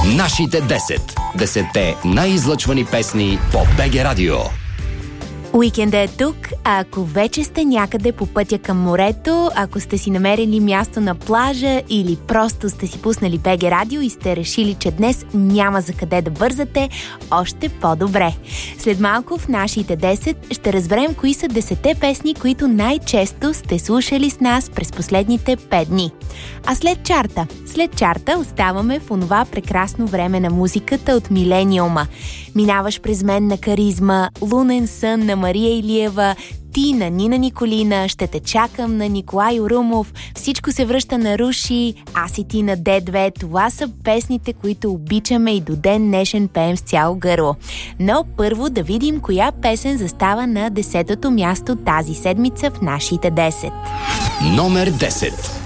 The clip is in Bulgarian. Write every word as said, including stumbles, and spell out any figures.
Нашите десет. Десетте най-излъчвани песни по БГ Радио. Уикендът е тук, а ако вече сте някъде по пътя към морето, ако сте си намерили място на плажа или просто сте си пуснали БГ Радио и сте решили, че днес няма за къде да бързате, още по-добре. След малко в нашите десет ще разберем кои са десетте песни, които най-често сте слушали с нас през последните пет дни. А след чарта, след чарта оставаме в онова прекрасно време на музиката от милениума. Минаваш през мен на Каризма, Лунен сън на Мария Илиева, Ти на Нина Николина, Ще те чакам на Николай Орумов, Всичко се връща на Руши, Аз и ти на Д две. Това са песните, които обичаме и до ден днешен пеем с цяло гърло. Но първо да видим коя песен застава на десетото място тази седмица в нашите десет. Номер десет.